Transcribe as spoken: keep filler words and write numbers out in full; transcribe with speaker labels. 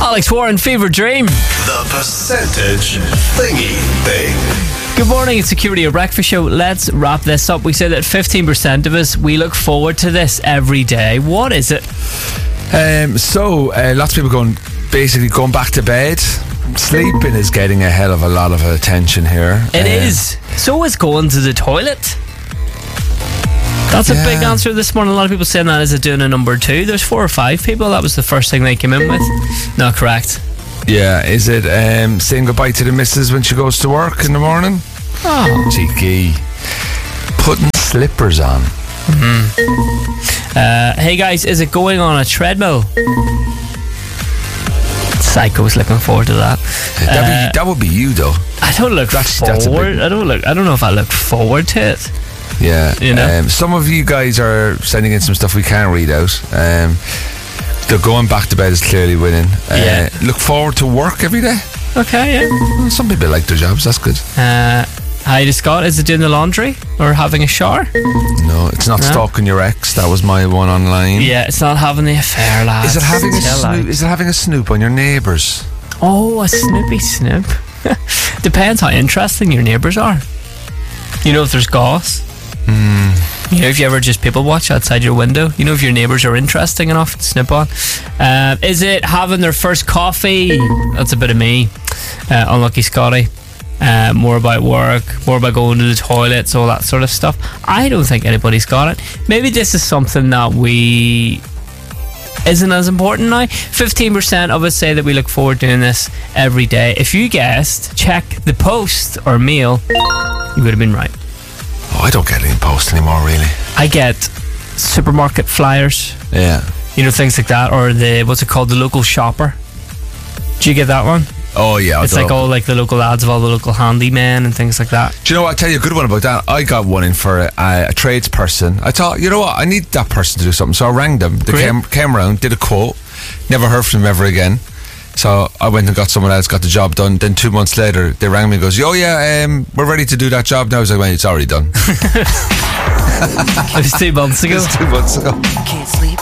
Speaker 1: Alex Warren, Fever Dream.
Speaker 2: The percentage thingy thing.
Speaker 1: Good morning, it's Security of Breakfast Show. Let's wrap this up. We say that fifteen percent of us, we look forward to this every day. What is it?
Speaker 3: Um, so, uh, lots of people going, basically going back to bed. Sleeping is getting a hell of a lot of attention here.
Speaker 1: It
Speaker 3: um,
Speaker 1: is. So is going to the toilet. That's a
Speaker 3: Yeah.
Speaker 1: big answer this morning. A lot of people saying that is it doing a number two. There's four or five people. That was the first thing they came in with. Not correct.
Speaker 3: Yeah, is it um, saying goodbye to the missus when she goes to work in the morning?
Speaker 1: Oh.
Speaker 3: Cheeky. Putting slippers on.
Speaker 1: Uh, hey guys, is it going on a treadmill? Psycho's looking forward to that.
Speaker 3: Uh, that'd
Speaker 1: Uh,
Speaker 3: be, that would be you, though.
Speaker 1: I don't look
Speaker 3: That's- that's a big
Speaker 1: forward.
Speaker 3: one.
Speaker 1: I don't look. I don't know if I look forward to it.
Speaker 3: Yeah.
Speaker 1: You know?
Speaker 3: Um, some of you guys are sending in some stuff we can't read out. Um, the going back to bed is clearly winning. Uh,
Speaker 1: Yeah.
Speaker 3: Look forward to work every day.
Speaker 1: Okay, yeah.
Speaker 3: Well, some people like their jobs. That's good.
Speaker 1: Uh, hi to Scott. Is it doing the laundry or having a shower?
Speaker 3: No, it's not
Speaker 1: No?
Speaker 3: stalking your ex. That was my one online.
Speaker 1: Yeah, it's not having the affair, lads.
Speaker 3: Is it having a
Speaker 1: Chill out.
Speaker 3: snoop? Is it having a snoop on your neighbours?
Speaker 1: Oh, a snoopy snoop. Depends how interesting your neighbours are. You know, if there's goss.
Speaker 3: Hmm.
Speaker 1: You know, if you ever just people watch outside your window, you know, if your neighbours are interesting enough to snip on. Uh, is it having their first coffee? That's a bit of me. Uh, unlucky Scotty. Uh, more about work, more about going to the toilets, all that sort of stuff. I don't think anybody's got it. Maybe this is something that we isn't as important now. fifteen percent of us say that we look forward to doing this every day. If you guessed, check the post or mail, you would have been right.
Speaker 3: Oh, I don't get any post anymore, really.
Speaker 1: I get supermarket flyers,
Speaker 3: Yeah.
Speaker 1: you know, things like that, or the, what's it called, the local shopper. Do you get that one?
Speaker 3: Oh, yeah. I
Speaker 1: It's
Speaker 3: don't
Speaker 1: like
Speaker 3: know.
Speaker 1: all like the local ads of all the local handymen and things like that.
Speaker 3: Do you know what? I'll tell you a good one about that. I got one in for a, a tradesperson. I thought, you know what? I need that person to do something. So I rang them. They
Speaker 1: Great.
Speaker 3: came, came around, did a quote. Never heard from them ever again. So I went and got someone else, got the job done. Then two months later, they rang me and goes, oh, yeah, um, we're ready to do that job now. I was like, well, it's already done.
Speaker 1: It was two months ago.
Speaker 3: It was two months ago.
Speaker 4: Can't sleep.